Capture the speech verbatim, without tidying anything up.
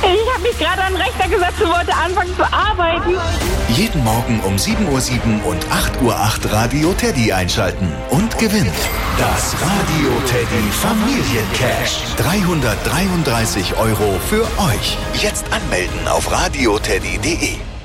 Ich habe mich gerade an den Rechner gesetzt und wollte anfangen zu arbeiten. Jeden Morgen um sieben Uhr sieben und acht Uhr acht Radio Teddy einschalten und gewinnen. Das Radio Teddy Familiencash. dreihundertdreiunddreißig Euro für euch. Jetzt anmelden auf radioteddy punkt de.